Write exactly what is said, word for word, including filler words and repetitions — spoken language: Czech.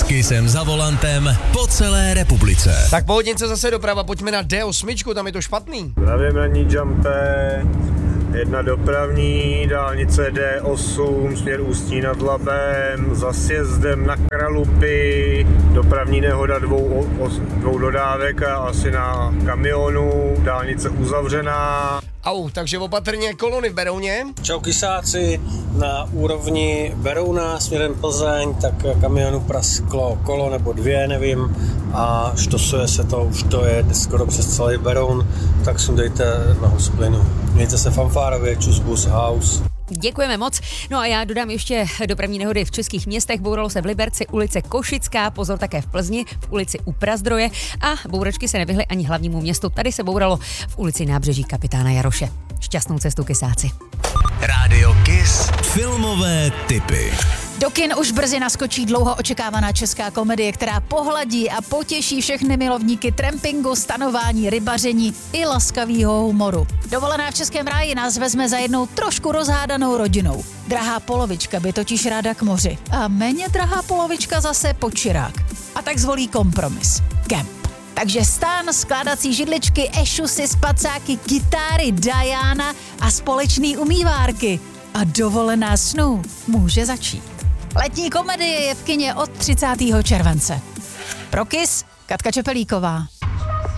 Kissem za volantem po celé republice. Tak po hodince zase doprava, pojďme na D osm, tam je to špatný. Zdravím na ní Jumpé, jedna dopravní, dálnice D osm, směr Ústí nad Labem, za sjezdem na Kralupy, dopravní nehoda dvou, o, dvou dodávek a asi na kamionu, dálnice uzavřená. Au, takže opatrně kolony v Berouně. Čau kysáci, na úrovni Berouna směrem Plzeň, tak kamionu prasklo kolo nebo dvě, nevím, a štosuje se to, už to je skoro přes celý Beroun, tak sundejte nohu z plynu. Mějte se fanfárově, čus bus house. Děkujeme moc. No a já dodám ještě dopravní nehody v českých městech. Bouralo se v Liberci, ulice Košická, pozor také v Plzni, v ulici U Prazdroje a bouračky se nevyhly ani hlavnímu městu. Tady se bouralo v ulici Nábřeží kapitána Jaroše. Šťastnou cestu, kysáci. Rádio Kiss. Filmové tipy. Do kin už brzy naskočí dlouho očekávaná česká komedie, která pohladí a potěší všechny milovníky trampingu, stanování, rybaření i laskavýho humoru. Dovolená v Českém ráji nás vezme za jednou trošku rozhádanou rodinou. Drahá polovička by totiž ráda k moři a méně drahá polovička zase počirák. A tak zvolí kompromis. Kemp. Takže stán, skládací židličky, ešusy, spacáky, kytáry, Diana a společný umývárky. A dovolená snů může začít. Letní komedie je v kině od třicátého července. Pro Kiss, Katka Čepelíková.